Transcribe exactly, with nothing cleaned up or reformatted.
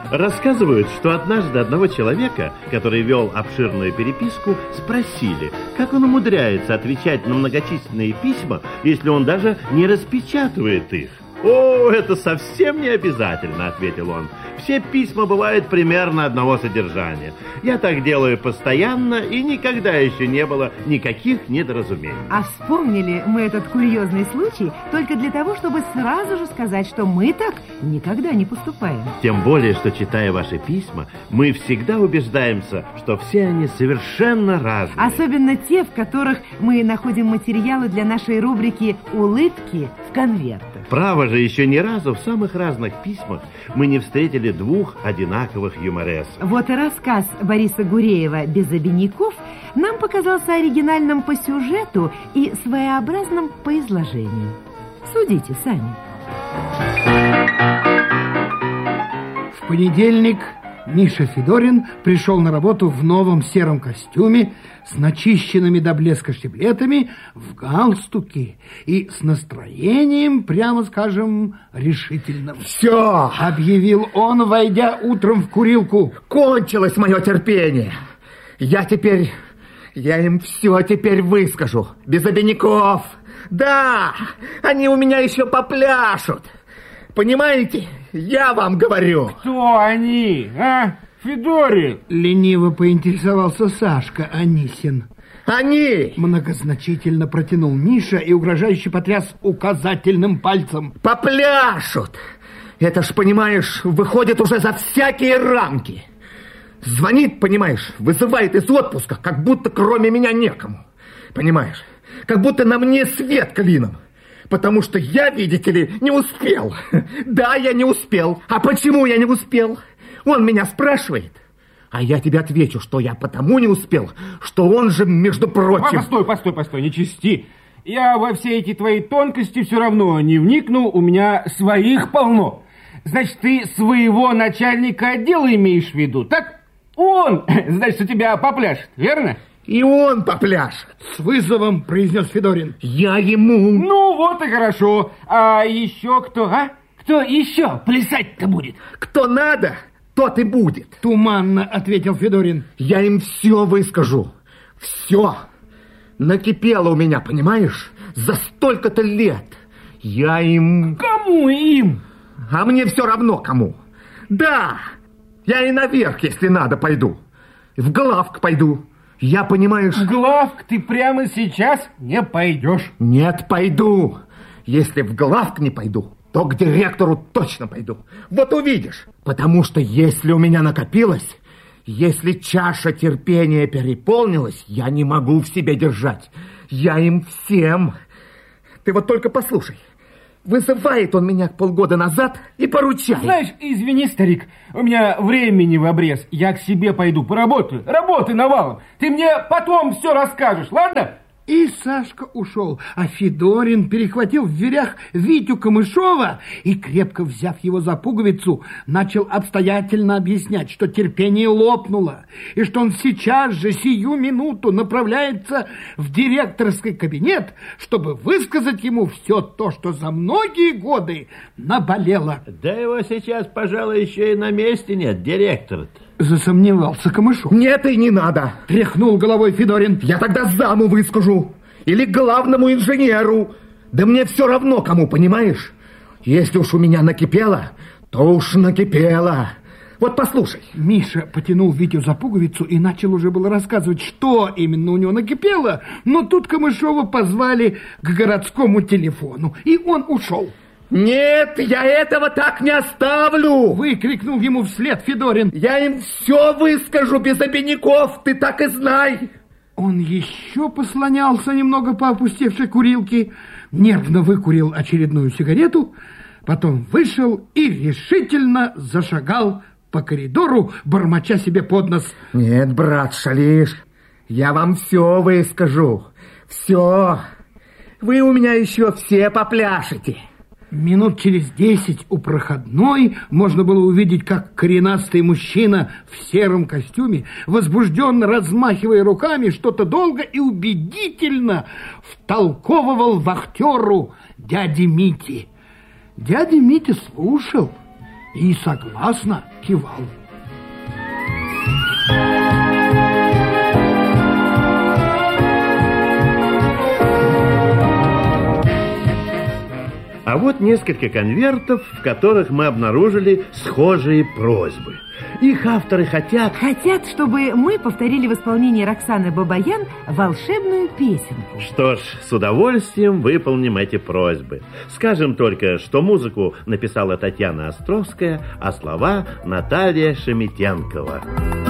Рассказывают, что однажды одного человека, который вел обширную переписку, спросили, как он умудряется отвечать на многочисленные письма, если он даже не распечатывает их. «О, это совсем не обязательно», — ответил он. «Все письма бывают примерно одного содержания. Я так делаю постоянно, и никогда еще не было никаких недоразумений». А вспомнили мы этот курьезный случай только для того, чтобы сразу же сказать, что мы так никогда не поступаем. Тем более, что, читая ваши письма, мы всегда убеждаемся, что все они совершенно разные. Особенно те, в которых мы находим материалы для нашей рубрики «Улыбки в конвертах». Право же, еще ни разу в самых разных письмах мы не встретили двух одинаковых юморесов. Вот и рассказ Бориса Гуреева «Без обиняков» нам показался оригинальным по сюжету и своеобразным по изложению. Судите сами. В понедельник Миша Федорин пришел на работу в новом сером костюме с начищенными до блеска штиблетами, в галстуке и с настроением, прямо скажем, решительным. «Все!» — объявил он, войдя утром в курилку. «Кончилось мое терпение. Я теперь... Я им все теперь выскажу. Без обиняков. Да, они у меня еще попляшут. Понимаете? Я вам говорю». «Кто они, а, Федорин?» — лениво поинтересовался Сашка Анисин. «Они!» — многозначительно протянул Миша и угрожающе потряс указательным пальцем. «Попляшут! Это ж, понимаешь, выходит уже за всякие рамки. Звонит, понимаешь, вызывает из отпуска, как будто кроме меня некому. Понимаешь? Как будто на мне свет клином. Потому что я, видите ли, не успел. Да, я не успел. А почему я не успел? Он меня спрашивает. А я тебе отвечу, что я потому не успел, что он же, между прочим... А, постой, постой, постой, не чисти. Я во все эти твои тонкости все равно не вникну, у меня своих полно. Значит, ты своего начальника отдела имеешь в виду, так? Он, значит, у тебя попляшет, верно? И он попляшет. С вызовом произнес Федорин. Я ему... Ну, вот и хорошо. А еще кто, а? Кто еще плясать-то будет? Кто надо, тот и будет. Туманно ответил Федорин. Я им все выскажу. Все. Накипело у меня, понимаешь? За столько-то лет. Я им... Кому им? А мне все равно кому. Да, я и наверх, если надо, пойду. В главк пойду. Я, понимаешь... В главк ты прямо сейчас не пойдешь. Нет, пойду. Если в главк не пойду, то к директору точно пойду. Вот увидишь. Потому что если у меня накопилось, если чаша терпения переполнилась, я не могу в себе держать. Я им всем... Ты вот только послушай. Вызывает он меня полгода назад и поручает. Знаешь, извини, старик, у меня времени в обрез. Я к себе пойду поработаю. Работы навалом. Ты мне потом все расскажешь, ладно? И Сашка ушел, а Федорин перехватил в дверях Витю Камышова и, крепко взяв его за пуговицу, начал обстоятельно объяснять, что терпение лопнуло, и что он сейчас же, сию минуту, направляется в директорский кабинет, чтобы высказать ему все то, что за многие годы наболело. Да его сейчас, пожалуй, еще и на месте нет, директор-то. Засомневался Камышов. Нет, и не надо. Тряхнул головой Федорин. Я тогда заму выскажу. Или главному инженеру. Да мне все равно кому, понимаешь? Если уж у меня накипело, то уж накипело. Вот послушай. Миша потянул Витю за пуговицу и начал уже было рассказывать, что именно у него накипело. Но тут Камышова позвали к городскому телефону, и он ушел. «Нет, я этого так не оставлю!» Выкрикнул ему вслед Федорин. «Я им все выскажу без обиняков, ты так и знай!» Он еще послонялся немного по опустевшей курилке, нервно выкурил очередную сигарету, потом вышел и решительно зашагал по коридору, бормоча себе под нос. «Нет, брат, шалишь, я вам все выскажу, все. Вы у меня еще все попляшете». Минут через десять у проходной можно было увидеть, как коренастый мужчина в сером костюме, возбужденно размахивая руками, что-то долго и убедительно втолковывал вахтеру дяде Мите. Дядя Митя слушал и согласно кивал. А вот несколько конвертов, в которых мы обнаружили схожие просьбы. Их авторы хотят... Хотят, чтобы мы повторили в исполнении Роксаны Бабаян волшебную песенку. Что ж, с удовольствием выполним эти просьбы. Скажем только, что музыку написала Татьяна Островская, а слова Наталья Шеметенкова.